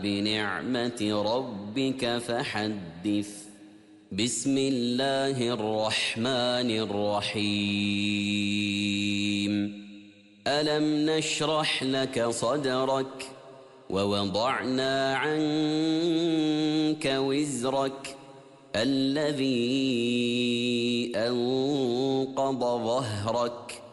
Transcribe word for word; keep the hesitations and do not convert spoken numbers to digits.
بنعمة ربك فحدث. بسم الله الرحمن الرحيم. ألم نشرح لك صدرك ووضعنا عنك وزرك الذي أنقض ظهرك